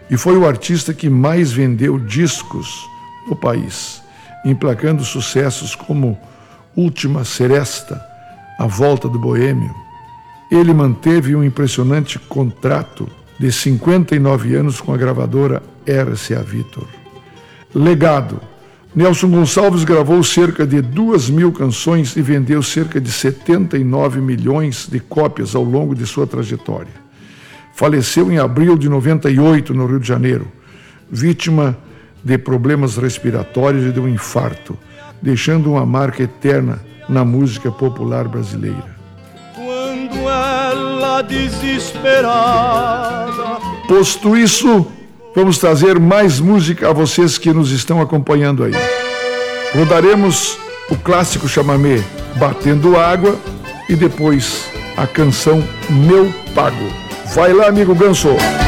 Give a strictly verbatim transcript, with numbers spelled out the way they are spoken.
e foi o artista que mais vendeu discos no país, emplacando sucessos como Última Seresta, A Volta do Boêmio. Ele manteve um impressionante contrato de cinquenta e nove anos com a gravadora R C A Victor. Legado. Nelson Gonçalves gravou cerca de duas mil canções e vendeu cerca de setenta e nove milhões de cópias ao longo de sua trajetória. Faleceu em abril de noventa e oito, no Rio de Janeiro, vítima de problemas respiratórios e de um infarto, deixando uma marca eterna na música popular brasileira. Quando ela desesperada... Posto isso, vamos trazer mais música a vocês que nos estão acompanhando aí. Rodaremos o clássico chamamé Batendo Água e depois a canção Meu Pago. Vai lá, amigo Ganso!